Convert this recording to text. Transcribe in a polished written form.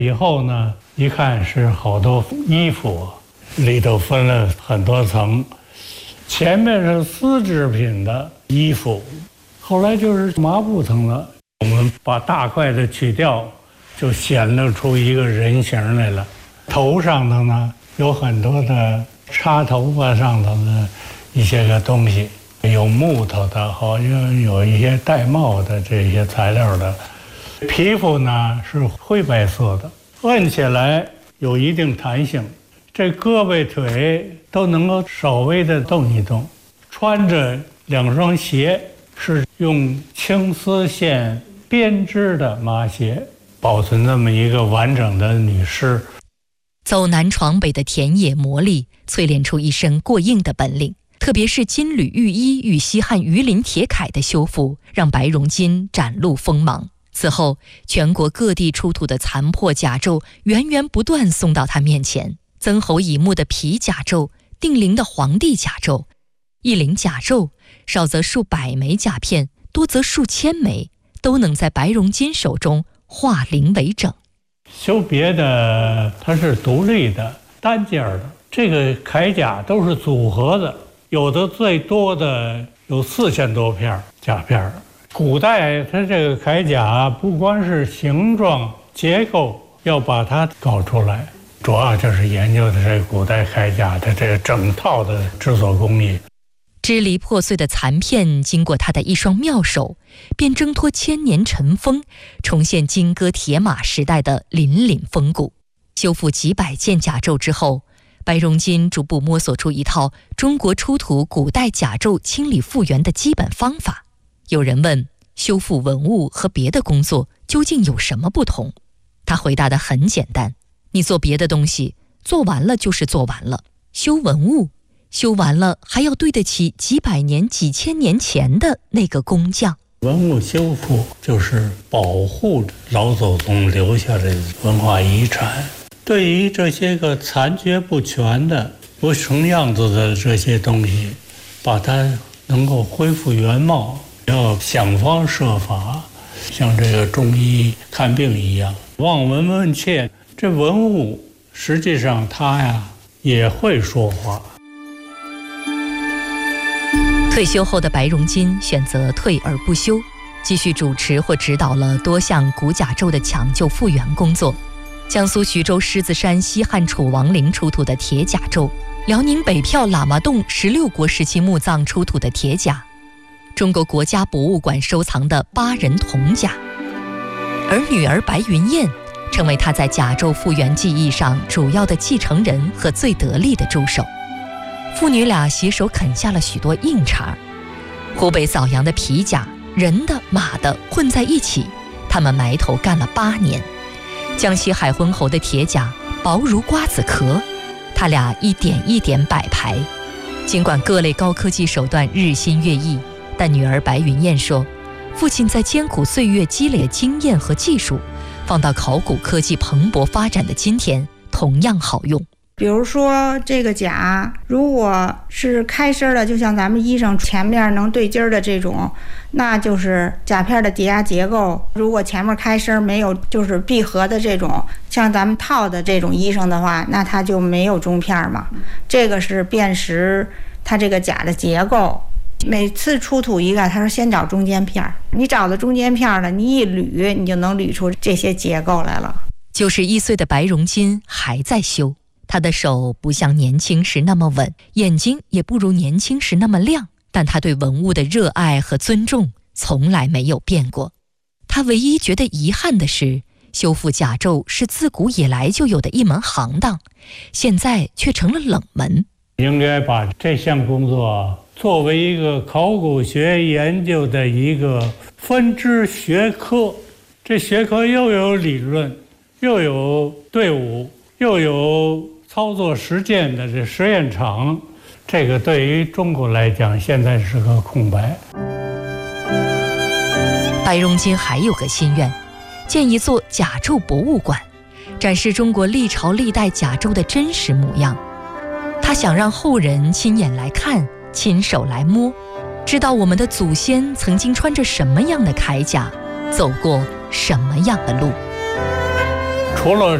以后呢，一看是好多衣服，里头分了很多层，前面是丝织品的衣服，后来就是麻布层了。我们把大块的取掉，就显露出一个人形来了。头上头呢有很多的插头发上头的一些个东西，有木头的，好像有一些玳瑁的这些材料的。皮肤呢是灰白色的，摁起来有一定弹性，这胳膊腿都能够稍微的动一动。穿着2双鞋是用青丝线编织的麻鞋，保存这么一个完整的女尸。 走南闯北的田野磨砺，淬炼出一身过硬的本领。特别是金缕玉衣与西汉鱼鳞铁铠的修复，让白荣金展露锋芒。此后，全国各地出土的残破甲胄源源不断送到他面前。曾侯乙墓的皮甲胄，定陵的黄帝甲胄，一领甲胄，少则数百枚甲片，多则数千枚，都能在白荣金手中化零为整。 修别的它是独立的单件的，这个铠甲都是组合的，有的最多的有4000多片甲片。古代它这个铠甲不光是形状结构要把它搞出来，主要就是研究的这个古代铠甲的这个整套的制作工艺。 支离破碎的残片经过他的一双妙手，便挣脱千年尘封，重现金戈铁马时代的凛凛风骨。修复几百件甲胄之后，白荣金逐步摸索出一套中国出土古代甲胄清理复原的基本方法。有人问，修复文物和别的工作究竟有什么不同？他回答得很简单，你做别的东西，做完了就是做完了，修文物，修完了还要对得起几百年几千年前的那个工匠。 文物修复就是保护老祖宗留下的文化遗产，对于这些个残缺不全的不成样子的这些东西，把它能够恢复原貌，要想方设法，像这个中医看病一样，望闻问切。这文物实际上它呀也会说话。 退休后的白荣金选择退而不休，继续主持或指导了多项古甲胄的抢救复原工作。江苏徐州狮子山西汉楚王陵出土的铁甲胄，辽宁北票喇嘛洞16国时期墓葬出土的铁甲，中国国家博物馆收藏的8人铜甲。而女儿白云燕成为他在甲胄复原技艺上主要的继承人和最得力的助手。父女俩携手啃下了许多硬茬。湖北枣阳的皮甲，人的马的混在一起，他们埋头干了8年。江西海昏侯的铁甲薄如瓜子壳，他俩一点一点摆排。尽管各类高科技手段日新月异，但女儿白云燕说，父亲在艰苦岁月积累的经验和技术，放到考古科技蓬勃发展的今天同样好用。 比如说这个甲如果是开身的，就像咱们衣裳前面能对襟的这种，那就是甲片的抵押结构。如果前面开身没有就是闭合的这种，像咱们套的这种衣裳的话，那它就没有中片嘛。这个是辨识它这个甲的结构。每次出土一个，他说先找中间片，你找到中间片了，你一捋你就能捋出这些结构来了。 91岁的白荣金还在修，他的手不像年轻时那么稳，眼睛也不如年轻时那么亮，但他对文物的热爱和尊重从来没有变过。他唯一觉得遗憾的是，修复甲胄是自古以来就有的一门行当，现在却成了冷门。 应该把这项工作作为一个考古学研究的一个分支学科，这学科又有理论，又有队伍，又有操作实践的这实验场，这个对于中国来讲现在是个空白。 白荣金还有个心愿，建一座甲胄博物馆，展示中国历朝历代甲胄的真实模样。他想让后人亲眼来看，亲手来摸，知道我们的祖先曾经穿着什么样的铠甲，走过什么样的路。 除了